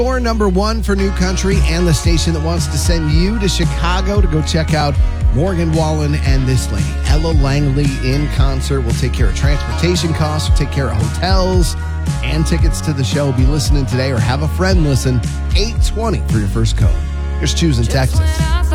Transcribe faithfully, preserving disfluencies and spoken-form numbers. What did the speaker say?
Or number one for New Country and the station that wants to send you to Chicago to go check out Morgan Wallen and this lady, Ella Langley, in concert. We'll take care of transportation costs, we'll take care of hotels and tickets to the show. Be listening today or have a friend listen. eight twenty for your first code. Here's Choosing Texas.